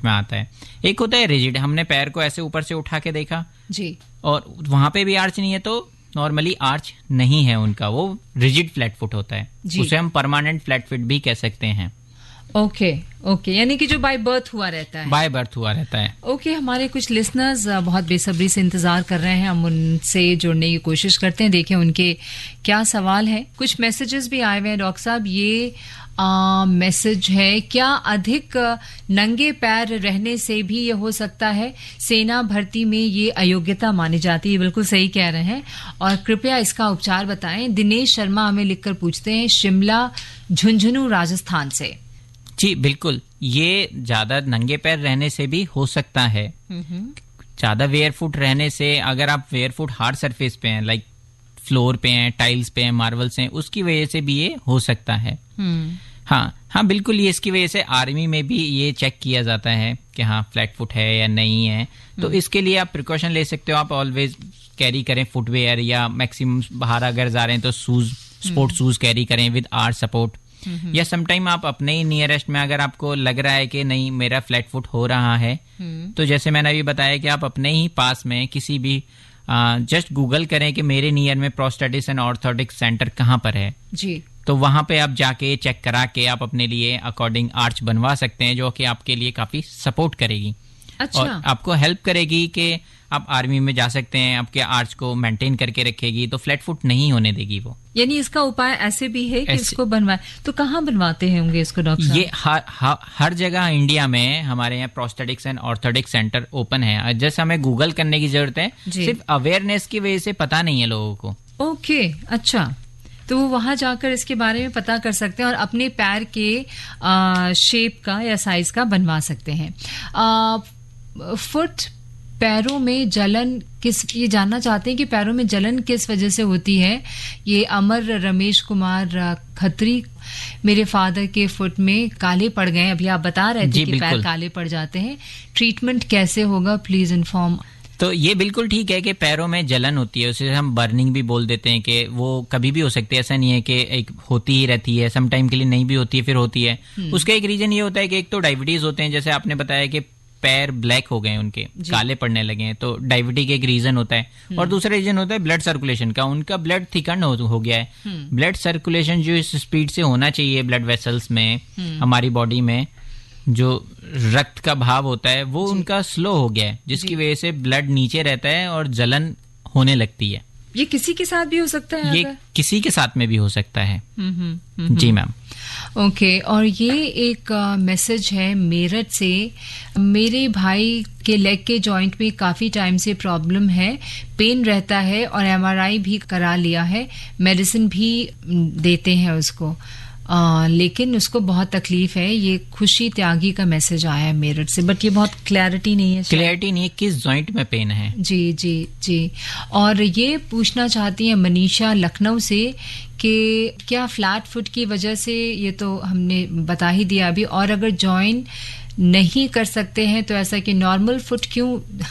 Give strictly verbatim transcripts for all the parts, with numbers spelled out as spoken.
में आता है। एक होता है रिजिड, हमने पैर को ऐसे ऊपर से उठा के देखा जी और वहां पे भी आर्च नहीं है, तो नॉर्मली आर्च नहीं है उनका, वो रिजिड फ्लैट फुट होता है, उसे हम परमानेंट फ्लैट फुट भी कह सकते हैं। ओके ओके यानी कि जो बाय बर्थ हुआ रहता है। बाय बर्थ हुआ रहता है। ओके okay, हमारे कुछ लिसनर्स बहुत बेसब्री से इंतजार कर रहे हैं, हम उनसे जुड़ने की कोशिश करते हैं, देखें उनके क्या सवाल है। कुछ मैसेजेस भी आए हुए हैं डॉक्टर साहब। ये मैसेज है, क्या अधिक नंगे पैर रहने से भी ये हो सकता है? सेना भर्ती में ये अयोग्यता मानी जाती है। बिल्कुल सही कह रहे हैं, और कृपया इसका उपचार बताएं। दिनेश शर्मा हमें लिखकर पूछते हैं शिमला झुंझुनू राजस्थान से। जी बिल्कुल, ये ज्यादा नंगे पैर रहने से भी हो सकता है। ज्यादा वेयर फुट रहने से, अगर आप वेयर फुट हार्ड सरफेस पे हैं, लाइक फ्लोर पे हैं, टाइल्स पे हैं, मार्बल्स हैं, उसकी वजह से भी ये हो सकता है। हाँ हाँ बिल्कुल, ये इसकी वजह से आर्मी में भी ये चेक किया जाता है कि हाँ फ्लैट फुट है या नहीं है। तो इसके लिए आप प्रिकॉशन ले सकते हो। आप ऑलवेज कैरी करें फुटवेयर, या मैक्सिमम बाहर अगर जा रहे हैं तो शूज, स्पोर्ट्स शूज कैरी करें विद आर सपोर्ट। या समटाइम आप अपने ही नियरेस्ट में, अगर आपको लग रहा है कि नहीं मेरा फ्लैट फुट हो रहा है, तो जैसे मैंने अभी बताया कि आप अपने ही पास में किसी भी जस्ट गूगल करें कि मेरे नियर में प्रोस्थेटिक्स एंड ऑर्थोटिक्स सेंटर कहाँ पर है जी, तो वहां पे आप जाके चेक करा के आप अपने लिए अकॉर्डिंग आर्च बनवा सकते हैं, जो कि आपके लिए काफी सपोर्ट करेगी। अच्छा। और आपको हेल्प करेगी कि आप आर्मी में जा सकते हैं, आपके आर्च को मेंटेन करके रखेगी, तो फ्लैट फुट नहीं होने देगी वो। यानी इसका उपाय ऐसे भी है कि इसको बनवाए, तो कहाँ बनवाते होंगे इसको डॉक्टर? ये हर हर, हर जगह इंडिया में हमारे यहाँ prosthetics and orthotics centre open है। जैसे हमें गूगल करने की जरूरत है, सिर्फ अवेयरनेस की वजह से पता नहीं है लोगों को। ओके अच्छा, तो वो वहां जाकर इसके बारे में पता कर सकते हैं और अपने पैर के आ, शेप का या साइज का बनवा सकते हैं। आ, फुट पैरों में जलन किस, ये जानना चाहते हैं कि पैरों में जलन किस वजह से होती है। ये अमर रमेश कुमार खत्री, मेरे फादर के फुट में काले पड़ गए, अभी आप बता रहे थे कि पैर काले पड़ जाते हैं, ट्रीटमेंट कैसे होगा, प्लीज इन्फॉर्म। तो ये बिल्कुल ठीक है कि पैरों में जलन होती है, उसे हम बर्निंग भी बोल देते हैं, कि वो कभी भी हो सकती है, ऐसा नहीं है कि एक होती ही रहती है, सम टाइम के लिए नहीं भी होती है फिर होती है। उसका एक रीजन ये होता है कि एक तो डायबिटीज होते हैं, जैसे आपने बताया कि पैर ब्लैक हो गए उनके, काले पड़ने लगे हैं, तो डायबिटीज एक रीजन होता है। और दूसरा रीजन होता है ब्लड सर्कुलेशन का, उनका ब्लड थिकन हो, हो गया है। ब्लड सर्कुलेशन जो इस स्पीड से होना चाहिए ब्लड वेसल्स में, हमारी बॉडी में जो रक्त का भाव होता है, वो उनका स्लो हो गया है, जिसकी वजह से ब्लड नीचे रहता है और जलन होने लगती है। ये किसी के साथ भी हो सकता है? ये अगर? किसी के साथ में भी हो सकता है। जी मैम। ओके, और ये एक मैसेज है मेरठ से, मेरे भाई के लेग के जॉइंट में काफी टाइम से प्रॉब्लम है, पेन रहता है और एमआरआई भी करा लिया है, मेडिसिन भी देते हैं उसको, आ, लेकिन उसको बहुत तकलीफ है। ये खुशी त्यागी का मैसेज आया है मेरठ से, बट ये बहुत क्लैरिटी नहीं है। क्लैरिटी नहीं है किस जॉइंट में पेन है। जी जी जी। और ये पूछना चाहती है मनीषा लखनऊ से कि क्या फ्लैट फुट की वजह से, ये तो हमने बता ही दिया अभी, और अगर जॉइन नहीं कर सकते हैं तो ऐसा कि नॉर्मल फुट क्यों?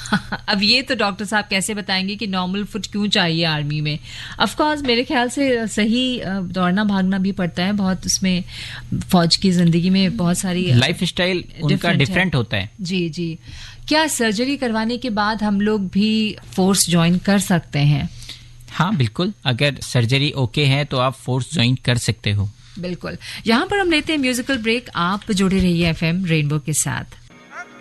अब ये तो डॉक्टर साहब कैसे बताएंगे कि नॉर्मल फुट क्यों चाहिए आर्मी में? ऑफ कोर्स मेरे ख्याल से सही दौड़ना भागना भी पड़ता है बहुत, उसमें फौज की जिंदगी में बहुत सारी लाइफ स्टाइल उनका डिफरेंट होता है। जी जी। क्या सर्जरी करवाने के बाद हम लोग भी फोर्स ज्वाइन कर सकते हैं? हाँ बिल्कुल, अगर सर्जरी ओके है तो आप फोर्स ज्वाइन कर सकते हो। बिल्कुल। यहाँ पर हम लेते हैं म्यूजिकल ब्रेक, आप जुड़े रहिए एफएम रेनबो के साथ।